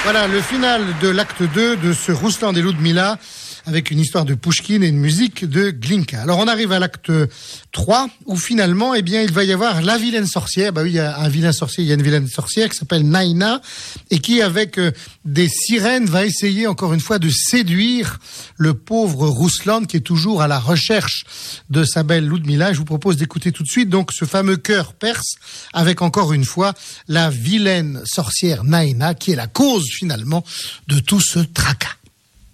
Voilà le final de l'acte 2 de ce Rouslan et Ludmila avec une histoire de Pouchkine et une musique de Glinka. Alors on arrive à l'acte 3 où finalement il va y avoir la vilaine sorcière. Bah oui, il y a un vilain sorcier, il y a une vilaine sorcière qui s'appelle Naina et qui avec des sirènes va essayer encore une fois de séduire le pauvre Rouslan qui est toujours à la recherche de sa belle Ludmila. Je vous propose d'écouter tout de suite donc ce fameux chœur perse avec encore une fois la vilaine sorcière Naina qui est la cause finalement de tout ce tracas.